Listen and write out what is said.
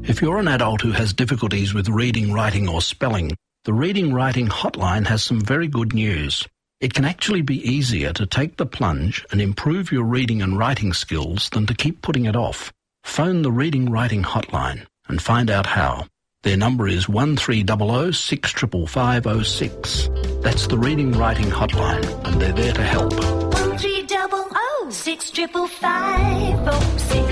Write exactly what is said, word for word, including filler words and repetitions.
If you're an adult who has difficulties with reading, writing or spelling, the Reading Writing Hotline has some very good news. It can actually be easier to take the plunge and improve your reading and writing skills than to keep putting it off. Phone the Reading Writing Hotline and find out how. Their number is one three zero zero six five five zero six. That's the Reading Writing Hotline, and they're there to help. one three zero zero six five five zero six.